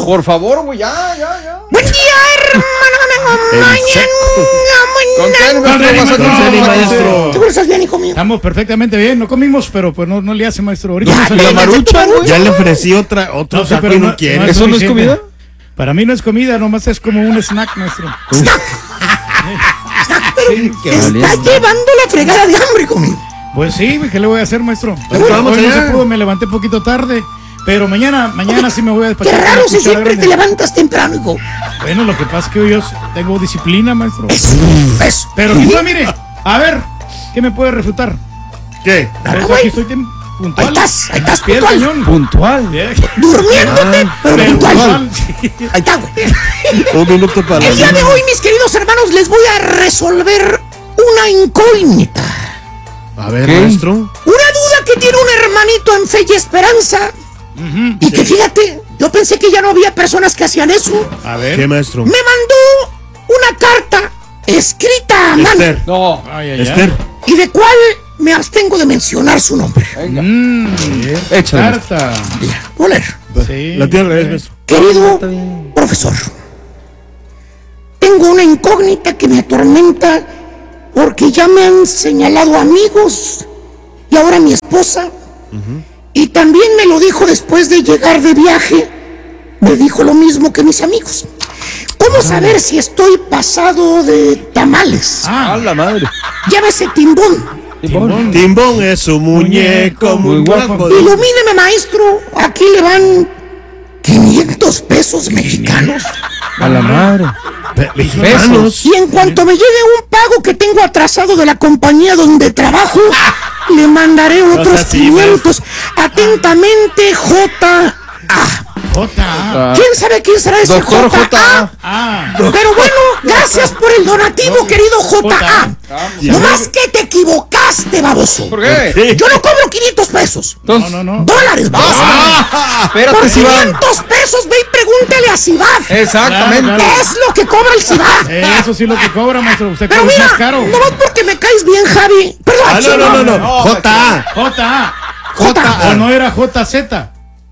Ricardo. Por favor, güey, ya. Buen día, hermano. Mañana. ¿Tú estás bien, hijo mío? Estamos perfectamente bien, no comimos, pero pues no le hace, maestro. Ahorita Ya, salió la la marucha, güey. Ya le ofrecí otro No, sí, saco pero y no- no quiere. no ¿Eso no es suficiente. comida? Para mí no es comida, nomás es como un snack, maestro. Está llevando la fregada de hambre, hijo mío. Pues sí, ¿qué le voy a hacer, maestro? vamos Hoy no allá. se pudo, me levanté un poquito tarde. Pero mañana sí me voy a Qué despachar. con raro una si cuchara siempre te grande. levantas temprano, hijo. Bueno, lo que pasa es que hoy yo tengo disciplina, maestro. Eso. Pero quizá, mire, a ver, ¿qué me puede refutar? ¿Qué? Pues güey. aquí estoy puntual. Ahí estás, Pie del puntual. cañón. Puntual. Bien. Durmiéndote, pero Pero puntual. puntual, sí. Ahí está, güey. Un minuto para El día de hoy, mis queridos hermanos, les voy a resolver una incógnita. A ver, ¿Qué? maestro. Una duda que tiene un hermanito en fe y esperanza. Y que fíjate, yo pensé que ya no había personas que hacían eso. A ¿Qué, ver. maestro? Me mandó una carta escrita a mano Esther. No. Ay, ay, ay. Esther. y de cual me abstengo de mencionar su nombre. Venga. Échale. Échale. Carta. Voy a leer. Sí. La tiene al revés, maestro. Querido profesor, tengo una incógnita que me atormenta porque ya me han señalado amigos y ahora mi esposa. Y también me lo dijo después de llegar de viaje. Me dijo lo mismo que mis amigos. ¿Cómo saber si estoy pasado de tamales? A la madre. Llámese Timbón. Timbón. Timbón es un muñeco muy guapo. Ilumíneme, maestro. Aquí le van 500 pesos mexicanos. A la madre. Pesos. Y en cuanto me llegue un pago que tengo atrasado de la compañía donde trabajo, le mandaré otros así, 500. Atentamente, J.A. J. ¿Quién sabe quién será ese Doctor J.A.? Ah. Pero bueno, gracias por el donativo, querido J.A. No más que te equivocaste, baboso. ¿Por qué? Yo no cobro 500 pesos. Entonces, No. Dólares, baboso. Por Espérate, Sivan. 500 pesos, ve y pregúntale a Cibad. Exactamente. Claro. ¿Qué es lo que cobra el Cibad? Eso sí es lo que cobra, maestro. Usted Pero cobra mira, más caro. nomás porque me caes bien, Javi. Perdón, Ah, no. J.A. J. J.A. O no era JZ.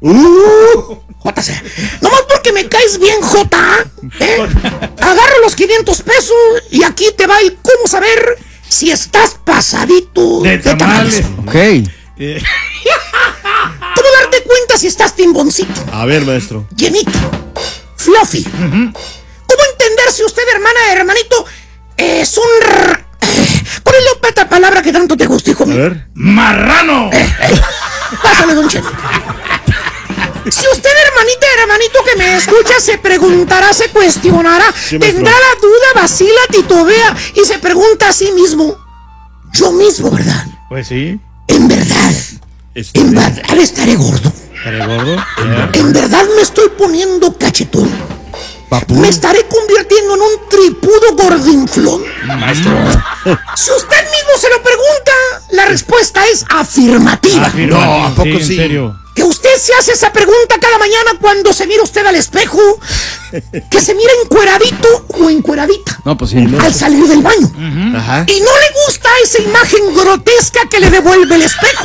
JC. Nomás porque me caes bien, J.A. Agarro los 500 pesos y aquí te va el cómo saber si estás pasadito De tamales. Ok. ¿Cómo darte cuenta si estás timboncito, A ver, maestro. llenito, fluffy? ¿Cómo entender si usted, hermanito, es un... ¿Cuál es la pata palabra que tanto te gusta, hijo A mío? ver. Marrano. Pásale, don Cheto. Si usted, hermanito que me escucha, se preguntará, se cuestionará, Sí, maestro. tendrá la duda, vacila, titubea y se pregunta a sí mismo, yo mismo, ¿verdad? Pues sí. En verdad estaré gordo. ¿Estaré gordo? En verdad me estoy poniendo cachetón. Me estaré convirtiendo en un tripudo gordinflón. Maestro. Si usted mismo se lo pregunta, la respuesta es afirmativa. Afirmativo, No, ¿a poco en sí? serio. Que usted se hace esa pregunta cada mañana cuando se mira usted al espejo, que se mira encueradito o encueradita No, pues sí. al salir del baño. Ajá. Y no le gusta esa imagen grotesca que le devuelve el espejo.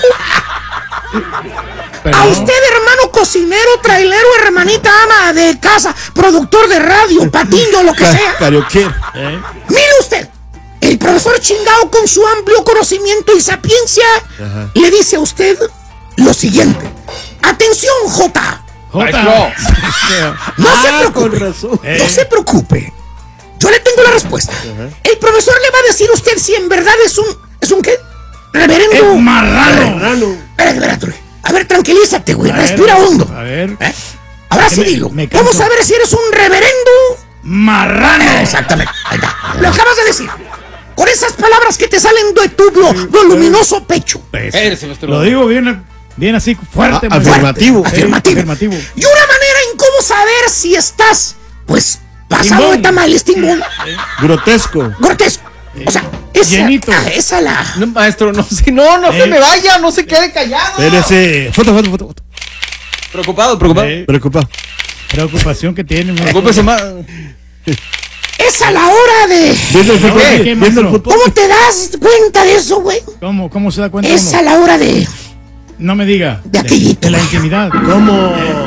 Pero A no. usted, hermano cocinero, trailero, hermanita ama de casa, productor de radio, patiño, lo que sea. Karaoke. Mire usted, el profesor Chingao con su amplio conocimiento y sapiencia le dice a usted lo siguiente. Atención, J. J. No se Con preocupe. razón. No se preocupe. Yo le tengo la respuesta. El profesor le va a decir a usted si en verdad es un ¿qué? Reverendo. Marrano. Espérate. A ver, tranquilízate, güey. A ver, Respira hondo. A ver. Ahora sí me- dilo. me ¿Cómo canso. saber si eres un reverendo? Marrano. Exactamente. Ahí está. Lo acabas de decir. Con esas palabras que te salen de tu voluminoso pecho. Pues, Espérese, maestro. lo digo bien así, fuerte. Ah, maestro. afirmativo. Sí, Afirmativo. afirmativo. Y una manera en cómo saber si estás, pues, pasado Timbón. de tamales, timbón, Grotesco. grotesco. O sea, esa, Llenito. esa la... No, maestro, no se me vaya, no se quede callado. Espérese. Foto. Preocupado. Preocupado. Preocupación que tiene. maestro. Preocúpese más. Es a la hora de... Viendo el fútbol. ¿Qué, Viendo el maestro? fútbol. ¿Cómo te das cuenta de eso, güey? ¿Cómo se da cuenta? Es ¿Cómo? a la hora de... No me diga. De aquellito. De la intimidad. ¿Cómo?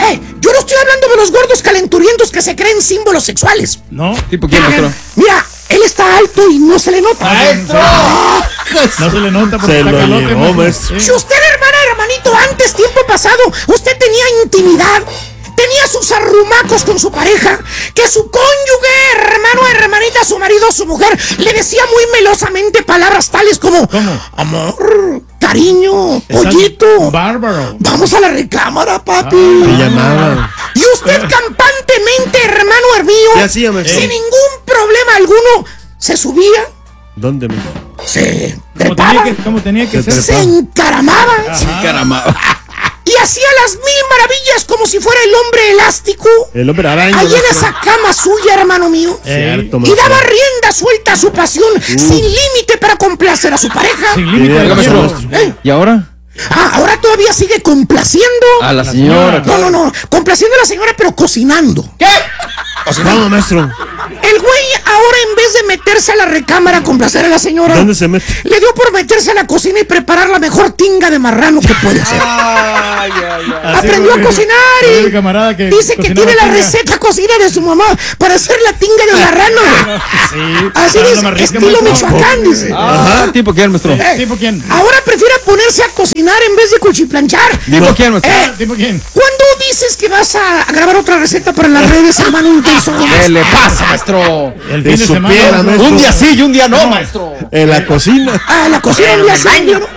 Yo no estoy hablando de los gordos calenturientos que se creen símbolos sexuales. No. ¿Tipo quién, maestro? Mira, él está alto y no se le nota. ¡Maestro! No se le nota porque Se está lo calote, llevó, maestro. maestro. Si usted, hermanito, antes, tiempo pasado, usted tenía intimidad, tenía sus arrumacos con su pareja, que su cónyuge, hermanita, su marido, su mujer, le decía muy melosamente palabras tales como: ¿Cómo? amor, cariño, Estás pollito, bárbaro. vamos a la recámara, papi. Me llamaba. Y usted campantemente, hermano mío, ¿Qué hacía, maestro? sin ningún problema alguno, se subía, ¿Dónde, maestro? se Como trepaba, tenía que Se ser. se encaramaba Caramba. y hacía las mil maravillas como si fuera el hombre elástico El hombre araña. ahí en maestro. esa cama suya, hermano mío. Cierto, Y maestro. daba rienda suelta a su pasión sin límite para complacer a su pareja. Sin límite. Oiga, maestro. maestro. ¿Y ahora? Ahora todavía sigue complaciendo. A la señora. No, complaciendo a la señora, pero cocinando. ¿Qué? Vamos, maestro. El güey ahora, en vez de meterse a la recámara a complacer a la señora, ¿Dónde se mete? le dio por meterse a la cocina y preparar la mejor tinga de marrano que puede hacer. Ay, ay, ay. Así Aprendió fue a cocinar fue y mi camarada que dice que cocinaba tiene la tinga. receta cocina de su mamá para hacer la tinga de marrano. Sí. Así para es, la más rica, estilo maestro. Michoacán, dice. Ajá. ¿Tipo quién, maestro? ¿Tipo quién? Ahora prefiere ponerse a cocinar en vez de cuchiplanchar. ¿Tipo quién, maestro? ¿Tipo quién? ¿Cuándo dices que vas a grabar otra receta para las redes, hermano intenso? ¿Qué le pasa, maestro? El De fin de su semana. piedra, maestro. maestro. Un día sí y un día no, maestro. En la cocina. Ah, la cocina un día sí, un día no.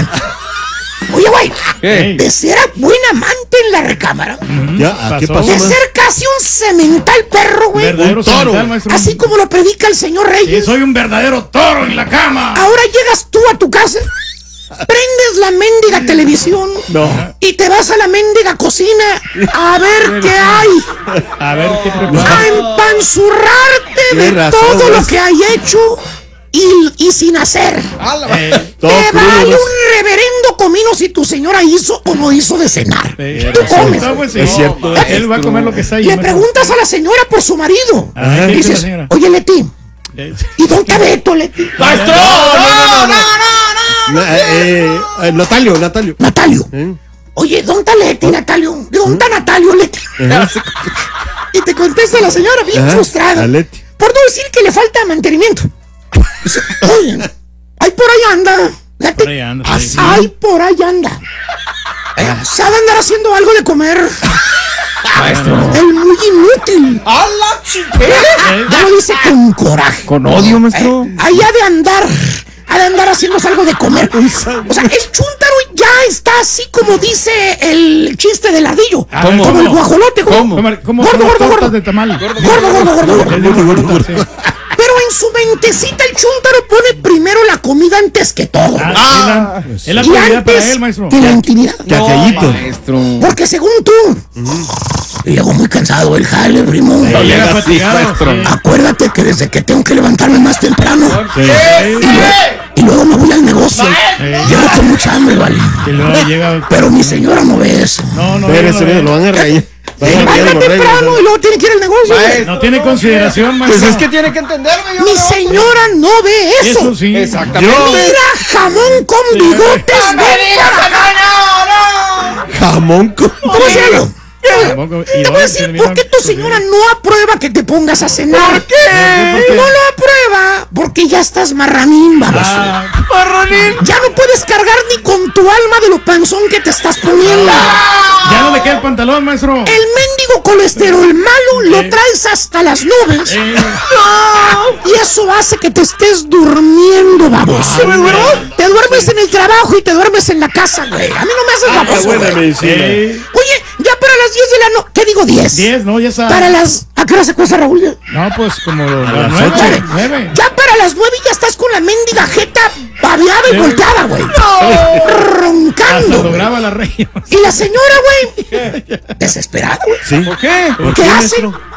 Oye, güey, ¿Qué? de ser buen amante en la recámara, Ya, ¿qué Pasó. pasó, de maestro? ser casi un semental perro, güey, Verdadero Un toro. cemental, maestro. así como lo predica el señor Sí, Reyes. soy un verdadero toro en la cama. Ahora llegas tú a tu casa, prendes la mendiga televisión No. y te vas a la mendiga cocina a ver qué hay, A ver qué a prepara. empanzurrarte de Tienes razón, todo lo maestro. que hay hecho y sin hacer. Todo Te crudo, vale maestro. un reverendo comino si tu señora hizo o no hizo de cenar. Tú comes. No, pues, sí. Es cierto. Él va a comer lo que está ahí. Le maestro. preguntas a la señora por su marido. Ah, ¿qué Y dice la dices, señora? oye, Leti, Eh, ¿y dónde está Beto, Leti? ¡Maestro! Natalio. Natalio. ¿Eh? Oye, ¿dónde está Leti, Natalio? ¿De dónde está Natalio, Leti? Y te contesta la señora bien Ajá, frustrada. a Leti. Por no decir que le falta mantenimiento. Dice, oye, ahí por ahí anda. Fíjate, Por ahí anda, sí. ahí por ahí anda. Sabe andar haciendo algo de comer. Maestro. El muy inútil. ¡A la chiquera! Ya lo dice con coraje. Con odio, maestro. Ahí ha de andar haciéndose algo de comer. O sea, el chúntaro ya está así como dice el chiste del ardillo. ¿Cómo? Como el guajolote. ¿Cómo? ¿Cómo Gordo, son las gordo, tortas gordo. de tamal? Gordo, gordo, gordo. Él dijo gordo, sí. Pero en su mentecita el chúntaro pone primero la comida antes que todo. Ah, es la y prioridad para antes él, maestro. que la intimidad. Cacayito. Maestro. Porque según tú, llegó muy cansado el jale, primo. Llega llega así, fatigado. maestro. Sí. Acuérdate que desde que tengo que levantarme más temprano y luego me voy al negocio, llego con mucha hambre, vale. Y luego llega. Pero mi señora no ve eso. No, Espérese, no, lo van a reír. Van a reír Llega los reyes, temprano ¿no? y luego tiene que ir al negocio. güey. no tiene consideración, Pues maestro. es que tiene que entenderme, yo Mi no. señora no ve eso. Eso sí. Exactamente. Mira jamón con bigotes. ¡No me digas que no! Jamón con... Te voy a decir algo. Tampoco- y Te voy a ahora decir terminó- por qué tu señora no aprueba que te pongas a cenar. ¿Por ¿Por qué? No lo aprueba porque ya estás marranín, baboso. Ah, Ya no puedes cargar ni con tu alma de lo panzón que te estás poniendo. ya no le queda el pantalón, maestro. El mendigo colesterol malo lo traes hasta las nubes. Y eso hace que te estés durmiendo, baboso. Te duermes en el trabajo y te duermes en la casa, güey. A mí no me haces Qué baboso, buena güey. medicina. Oye, ya para las 10 de la noche. ¿Qué digo 10? 10, no, ya está. Para las... ¿A qué hora se acuesta Raúl? No, pues como las las 9. 9. 9. Ya para las 9 ya estás con la mendiga jeta babeada y volteada, güey. Hasta Roncando. lo güey. graba la reina. Y la señora, güey, desesperada, güey. ¿Sí? ¿Por qué? ¿Por ¿Qué qué, hace? maestro?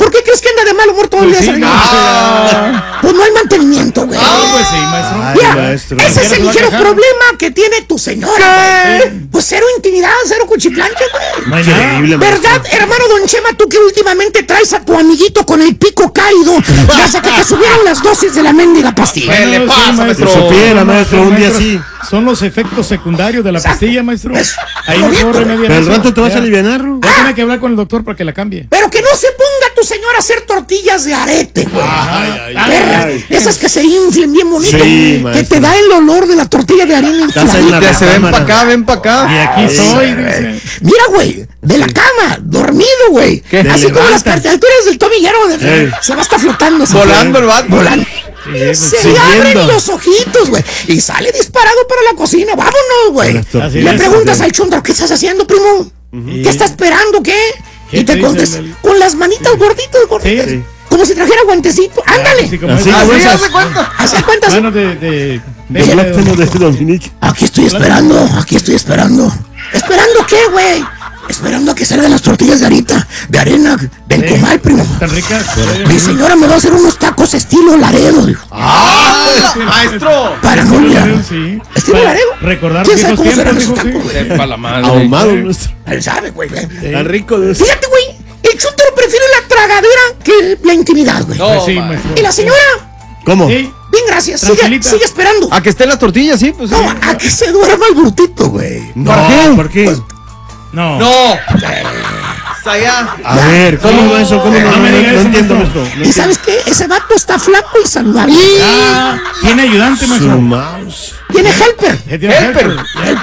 ¿Por qué crees que anda de mal humor todo el día? Pues sí, señor? no, Pues no hay mantenimiento, güey. pues sí, maestro. Ay, Mira, maestro. ese es el Ya nos va ligero a dejar. problema que tiene tu señora, güey. Pues cero intimidad, cero cuchiplanche, güey. No hay nada. Increíble, maestro. ¿Verdad, hermano Don Chema, tú que últimamente traes a tu amiguito con el pico caído desde que te subieron las dosis de la mendiga pastilla? ¿Qué le Sí, pasa, maestro. Si supiera, maestro, un día Maestro, sí. Son los efectos secundarios de la pastilla, maestro. Ahí no Correcto. puedo remediar Pero al eso. rato te vas a Ya. aliviar, ¿no? Ya tiene que hablar con el doctor para que la cambie. Pero que no se ponga tu señora a hacer tortillas de arete, güey. Perra, esas que se inflen bien bonito. Sí, que maestro. te da el olor de la tortilla de harina Estás en la infladita. Se ven cámara. para acá, ven para acá. Y aquí estoy, dice. Mira, güey, de la cama, dormido, güey. ¿Qué? Así Te como las levantas. caricaturas del tomillero. Se va a estar flotando. así. Volando el vato. Volando. pues, Se le siguiendo. abren los ojitos, güey. Y sale disparado para la cocina. Vámonos, güey. Así Le es, preguntas sí. al chuntaro, ¿qué estás haciendo, primo? ¿Qué está esperando, qué? ¿Qué Y te te dice contesta, el- con las manitas gorditas, gorditas. Sí. Como si trajera guantecito. Ándale. Así como Así esas como Así esas. hace cuenta. Así cuentas. manos de De plátano de Dominique. Aquí estoy esperando, aquí estoy esperando. ¿Esperando qué, güey? Esperando a que salgan las tortillas de arena, del comal, primo. tan ricas. Mi señora me va a hacer unos tacos estilo Laredo, dijo. Maestro. Para no olvidar. Sí. ¿Estilo Para Laredo? recordar ¿Quién viejos sabe cómo serán tiempos, esos dijo, tacos, sí. güey? Sepa la madre. Ahumado, maestro. Él sabe, güey. Tan rico de eso. Fíjate, güey, el chúntaro prefiere la tragadera que la intimidad, güey. No, Pues sí, ma. maestro. Y la señora, ¿Cómo? Sí. bien, gracias, sigue, Tranquilita. sigue esperando. A que estén las tortillas, sí, pues sí. No, a que se duerma el brutito, güey. No, ¿Por qué? ¿por qué? No. No. Está allá. A ver, ¿cómo va eso? ¿Cómo no me diga no eso, entiendo, maestro. maestro. No ¿Y sabes qué? Ese vato está flaco y saludable. Ah, tiene ayudante, Su maestro. mouse. Tiene helper. Tiene Helper. helper.